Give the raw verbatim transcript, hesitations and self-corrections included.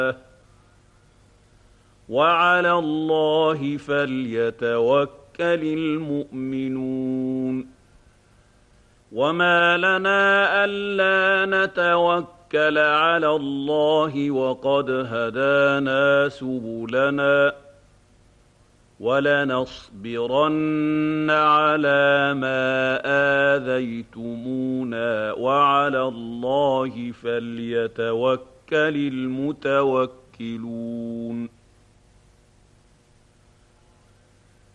وعلى الله فليتوكل المؤمنون وما لنا ألا نتوكل على الله وقد هدانا سبلنا ولنصبرن على ما آذيتمونا وعلى الله فليتوكل المتوكلون